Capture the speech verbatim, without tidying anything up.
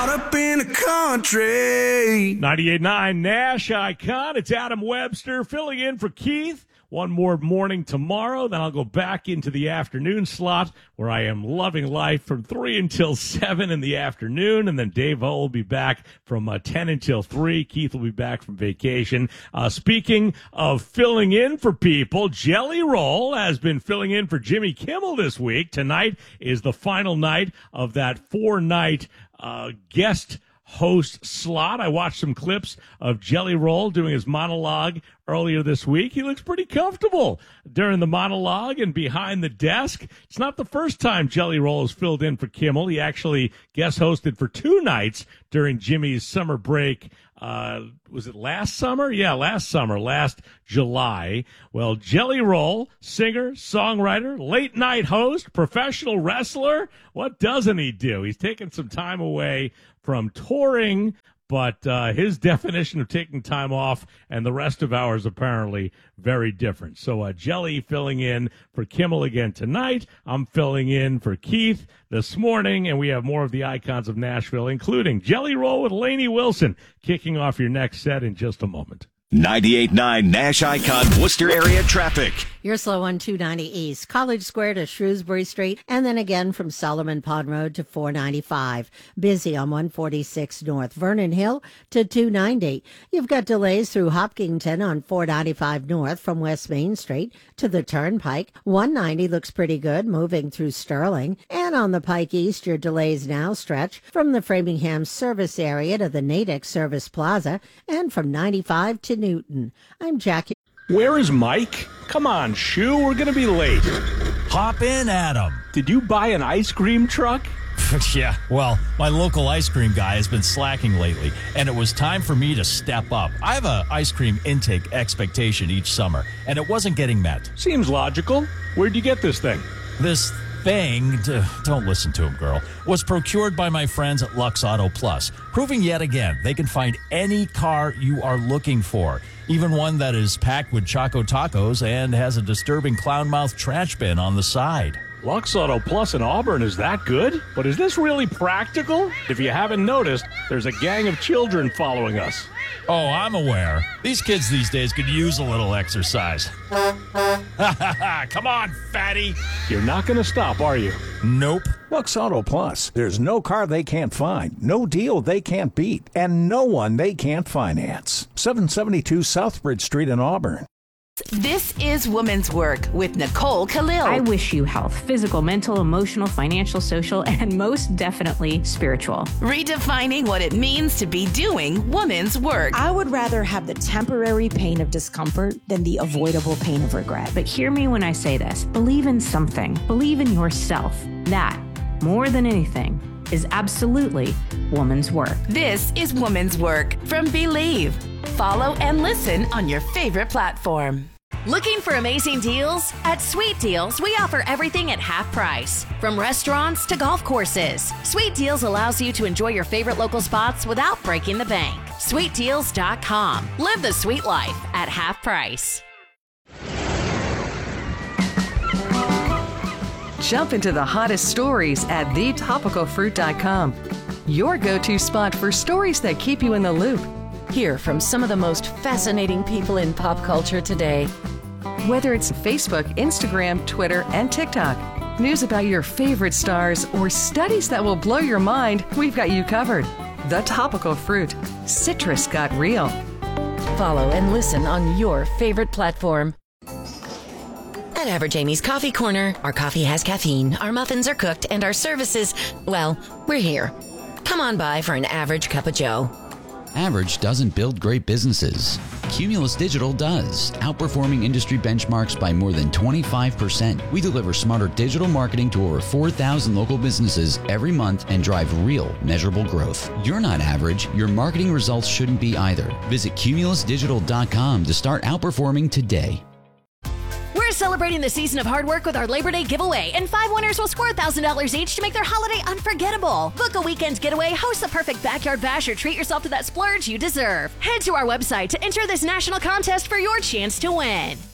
Caught up in the country. ninety-eight point nine Nash Icon. It's Adam Webster filling in for Keith. One more morning tomorrow, then I'll go back into the afternoon slot where I am loving life from three until seven in the afternoon, and then Dave O will be back from uh, ten until three. Keith will be back from vacation. Uh, speaking of filling in for people, Jelly Roll has been filling in for Jimmy Kimmel this week. Tonight is the final night of that four-night uh, guest host slot. I watched some clips of Jelly Roll doing his monologue earlier this week. He looks pretty comfortable during the monologue and behind the desk. It's not the first time Jelly Roll has filled in for Kimmel. He actually guest hosted for two nights during Jimmy's summer break. Uh, was it last summer? Yeah, last summer, last July. Well, Jelly Roll, singer, songwriter, late night host, professional wrestler. What doesn't he do? He's taken some time away from touring, but uh, his definition of taking time off and the rest of ours apparently very different. So uh, Jelly filling in for Kimmel again tonight. I'm filling in for Keith this morning, and we have more of the icons of Nashville, including Jelly Roll with Lainey Wilson, kicking off your next set in just a moment. ninety-eight point nine Nash Icon Worcester area traffic. You're slow on two ninety East, College Square to Shrewsbury Street, and then again from Solomon Pond Road to four ninety-five. Busy on one forty-six North, Vernon Hill to two ninety. You've got delays through Hopkinton on four ninety-five North from West Main Street to the Turnpike. one ninety looks pretty good, moving through Sterling. And on the Pike East, your delays now stretch from the Framingham service area to the Natick Service Plaza, and from ninety-five to Newton. I'm Jackie. Where is Mike? Come on, Shoo, we're going to be late. Hop in, Adam. Did you buy an ice cream truck? Yeah, well, my local ice cream guy has been slacking lately, and it was time for me to step up. I have a ice cream intake expectation each summer, and it wasn't getting met. Seems logical. Where'd you get this thing? This thing, uh, don't listen to him, girl, was procured by my friends at Lux Auto Plus, proving yet again they can find any car you are looking for, even one that is packed with Choco Tacos and has a disturbing clown mouth trash bin on the side. Lux Auto Plus in Auburn is that good? But is this really practical? If you haven't noticed, there's a gang of children following us. Oh, I'm aware. These kids these days could use a little exercise. Come on, fatty. You're not going to stop, are you? Nope. Lux Auto Plus. There's no car they can't find, no deal they can't beat, and no one they can't finance. seven seventy-two Southbridge Street in Auburn. This is Woman's Work with Nicole Khalil. I wish you health, physical, mental, emotional, financial, social, and most definitely spiritual. Redefining what it means to be doing woman's work. I would rather have the temporary pain of discomfort than the avoidable pain of regret. But hear me when I say this. Believe in something. Believe in yourself. That, more than anything, is absolutely woman's work. This is Woman's Work from Believe. Follow and listen on your favorite platform. Looking for amazing deals? At Sweet Deals, we offer everything at half price. From restaurants to golf courses, Sweet Deals allows you to enjoy your favorite local spots without breaking the bank. sweet deals dot com. Live the sweet life at half price. Jump into the hottest stories at the topical fruit dot com. Your go-to spot for stories that keep you in the loop. Hear from some of the most fascinating people in pop culture today. Whether it's Facebook, Instagram, Twitter, and TikTok, news about your favorite stars, or studies that will blow your mind, we've got you covered. The Topical Fruit. Citrus got real. Follow and listen on your favorite platform. At Average Amy's Coffee Corner, our coffee has caffeine, our muffins are cooked, and our services, well, we're here. Come on by for an average cup of joe. Average doesn't build great businesses. Cumulus Digital does, outperforming industry benchmarks by more than twenty-five percent. We deliver smarter digital marketing to over four thousand local businesses every month and drive real, measurable growth. You're not average. Your marketing results shouldn't be either. Visit cumulus digital dot com to start outperforming today. We're celebrating the season of hard work with our Labor Day giveaway, and five winners will score one thousand dollars each to make their holiday unforgettable. Book a weekend getaway, host the perfect backyard bash, or treat yourself to that splurge you deserve. Head to our website to enter this national contest for your chance to win.